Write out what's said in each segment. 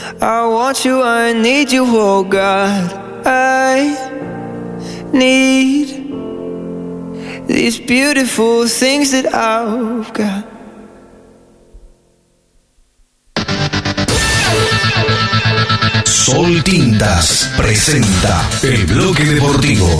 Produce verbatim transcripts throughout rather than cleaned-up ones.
I want you, I need you, oh God. I need these beautiful things that I've got. Sol Tintas presenta el bloque deportivo.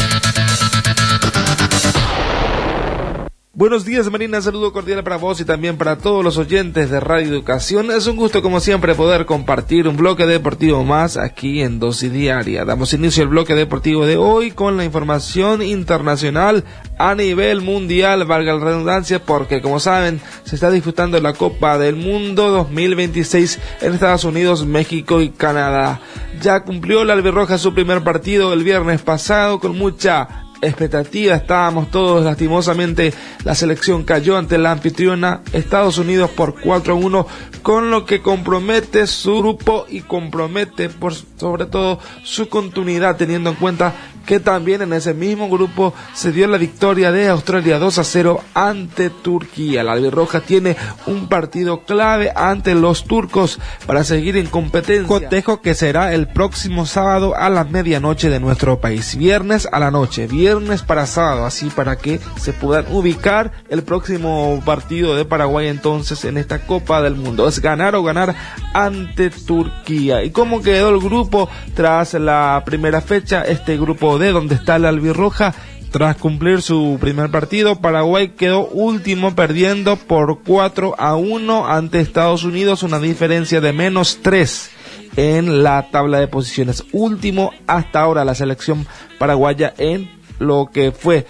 Buenos días, Marina, saludo cordial para vos y también para todos los oyentes de Radio Educación. Es un gusto, como siempre, poder compartir un bloque deportivo más aquí en Dosis Diaria. Damos inicio al bloque deportivo de hoy con la información internacional a nivel mundial, valga la redundancia, porque como saben, se está disputando la Copa del Mundo dos mil veintiséis en Estados Unidos, México y Canadá. Ya cumplió la albirroja su primer partido el viernes pasado con mucha expectativa, estábamos todos, lastimosamente la selección cayó ante la anfitriona Estados Unidos por cuatro a uno, con lo que compromete su grupo y compromete por sobre todo su continuidad, teniendo en cuenta que también en ese mismo grupo se dio la victoria de Australia dos a cero ante Turquía. La albirroja tiene un partido clave ante los turcos para seguir en competencia, cotejo que será el próximo sábado a la medianoche de nuestro país, viernes a la noche, viernes para sábado, así para que se puedan ubicar el próximo partido de Paraguay entonces en esta Copa del Mundo. Es ganar o ganar ante Turquía. ¿Y cómo quedó el grupo tras la primera fecha? Este grupo D, donde está la albirroja, tras cumplir su primer partido, Paraguay quedó último, perdiendo por cuatro a uno ante Estados Unidos, una diferencia de menos tres en la tabla de posiciones. Último hasta ahora la selección paraguaya en lo que fue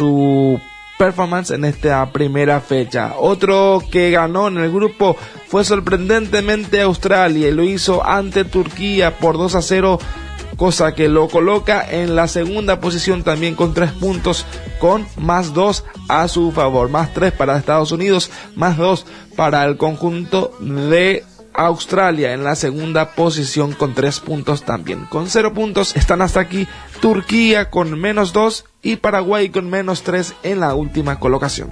su performance en esta primera fecha. Otro que ganó en el grupo fue sorprendentemente Australia y lo hizo ante Turquía por dos a cero, cosa que lo coloca en la segunda posición también con tres puntos, con más dos a su favor, más tres para Estados Unidos, más dos para el conjunto de Australia en la segunda posición con tres puntos también. Con cero puntos están hasta aquí Turquía con menos dos y Paraguay con menos tres en la última colocación.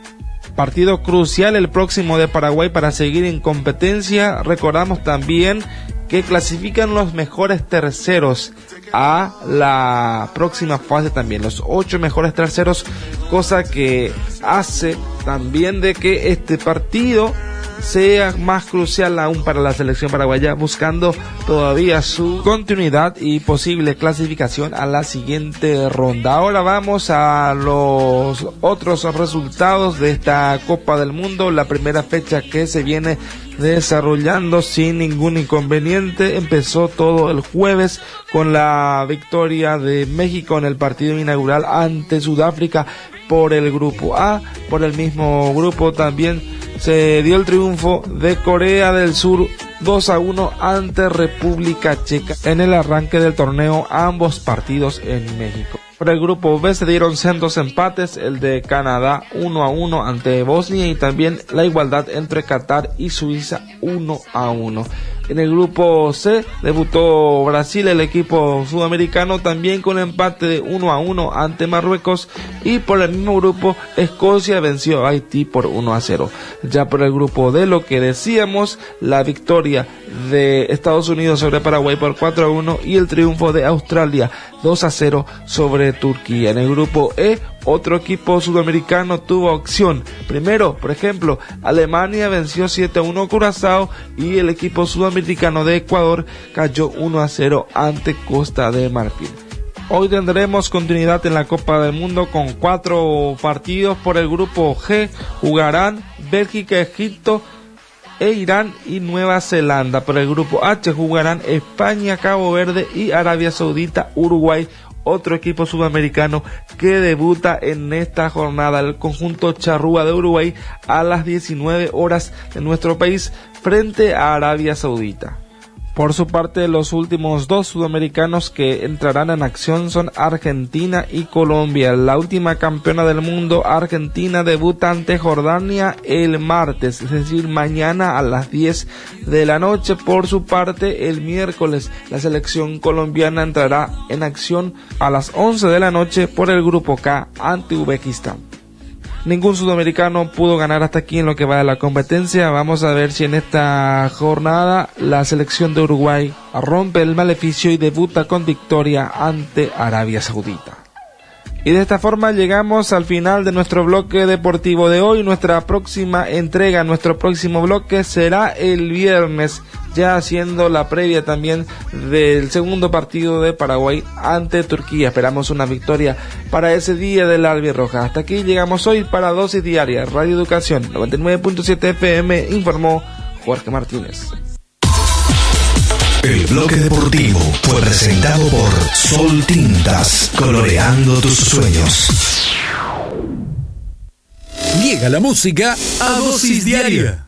Partido crucial el próximo de Paraguay para seguir en competencia. Recordamos también que clasifican los mejores terceros a la próxima fase también, los ocho mejores terceros, cosa que hace también de que este partido sea más crucial aún para la selección paraguaya, buscando todavía su continuidad y posible clasificación a la siguiente ronda. Ahora vamos a los otros resultados de esta Copa del Mundo. La primera fecha que se viene desarrollando sin ningún inconveniente empezó todo el jueves con la victoria de México en el partido inaugural ante Sudáfrica por el grupo A. Por el mismo grupo también se dio el triunfo de Corea del Sur dos a uno ante República Checa en el arranque del torneo, ambos partidos en México. Por el grupo B se dieron sendos empates, el de Canadá uno a uno ante Bosnia y también la igualdad entre Qatar y Suiza uno a uno. En el grupo C debutó Brasil, el equipo sudamericano, también con empate de uno a uno ante Marruecos, y por el mismo grupo Escocia venció a Haití por uno a cero. Ya por el grupo D, lo que decíamos, la victoria de Estados Unidos sobre Paraguay por cuatro a uno y el triunfo de Australia dos a cero sobre Turquía. En el grupo E, otro equipo sudamericano tuvo opción. Primero, por ejemplo, Alemania venció siete a uno a Curazao y el equipo sudamericano de Ecuador cayó uno a cero ante Costa de Marfil. Hoy tendremos continuidad en la Copa del Mundo con cuatro partidos. Por el grupo G jugarán Bélgica, Egipto e Irán y Nueva Zelanda. Por el grupo H jugarán España, Cabo Verde y Arabia Saudita, Uruguay, otro equipo sudamericano que debuta en esta jornada, el conjunto charrúa de Uruguay, a las diecinueve horas de nuestro país frente a Arabia Saudita. Por su parte, los últimos dos sudamericanos que entrarán en acción son Argentina y Colombia. La última campeona del mundo, Argentina, debuta ante Jordania el martes, es decir, mañana a las diez de la noche. Por su parte, el miércoles, la selección colombiana entrará en acción a las once de la noche por el grupo K ante Uzbekistán. ningún sudamericano pudo ganar hasta aquí en lo que va de la competencia. Vamos a ver si en esta jornada la selección de Uruguay rompe el maleficio y debuta con victoria ante Arabia Saudita. Y de esta forma llegamos al final de nuestro bloque deportivo de hoy. Nuestra próxima entrega, nuestro próximo bloque será el viernes, ya haciendo la previa también del segundo partido de Paraguay ante Turquía. Esperamos una victoria para ese día del albirroja. Hasta aquí llegamos hoy para Dosis Diaria, Radio Educación noventa y nueve punto siete F M, informó Jorge Martínez. El bloque deportivo fue presentado por Sol Tintas, coloreando tus sueños. Llega la música a Dosis Diaria.